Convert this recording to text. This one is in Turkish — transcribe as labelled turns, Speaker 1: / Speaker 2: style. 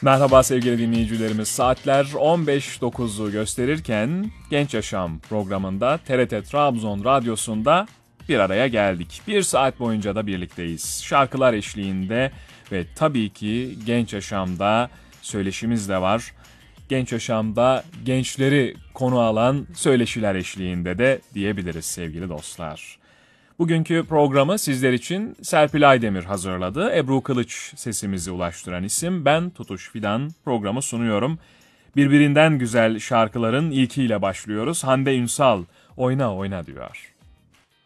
Speaker 1: Merhaba sevgili dinleyicilerimiz. Saatler 15.09'u gösterirken Genç Yaşam programında TRT Trabzon Radyosu'nda bir araya geldik. Bir saat boyunca da birlikteyiz. Şarkılar eşliğinde ve tabii ki Genç Yaşam'da söyleşimiz de var. Genç Yaşam'da gençleri konu alan söyleşiler eşliğinde de diyebiliriz sevgili dostlar. Bugünkü programı sizler için Serpil Aydemir hazırladı. Ebru Kılıç sesimizi ulaştıran isim. Ben Tutuş Fidan programı sunuyorum. Birbirinden güzel şarkıların ilkiyle başlıyoruz. Hande Ünsal oyna oyna diyor.